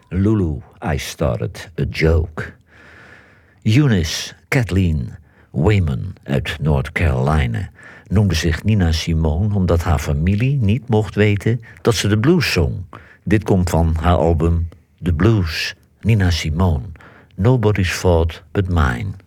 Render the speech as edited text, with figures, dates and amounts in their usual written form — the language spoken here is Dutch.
Lulu, I Started a Joke. Eunice Kathleen Wayman uit North Carolina noemde zich Nina Simone omdat haar familie niet mocht weten dat ze de blues zong. Dit komt van haar album The Blues, Nina Simone, Nobody's Fault But Mine.